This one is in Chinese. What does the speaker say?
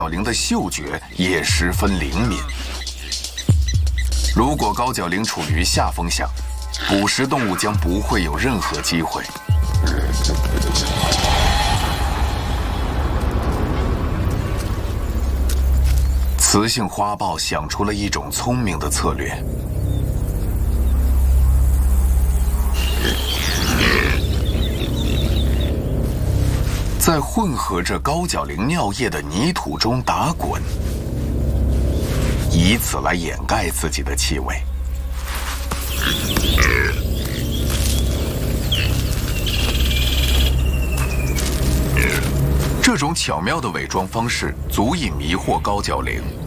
灵的嗅觉也十分灵敏。如果高脚灵处于下风向，捕食动物将不会有任何机会。雌性花豹想出了一种聪明的策略。在混合着高脚灵尿液的泥土中打滚，以此来掩盖自己的气味。这种巧妙的伪装方式足以迷惑高脚灵。